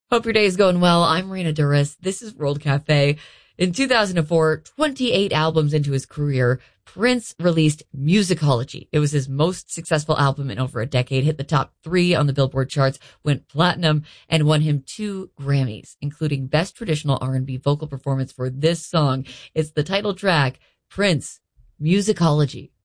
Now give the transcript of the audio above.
Hope your day is going well. I'm Marina Duras. This is World Cafe. In 2004, 28 albums into his career, Prince released Musicology. It was his most successful album in over a decade, hit the top 3 on the Billboard charts, went platinum, and won him 2 Grammys, including Best Traditional R&B Vocal Performance for this song. It's the title track, Prince, Musicology.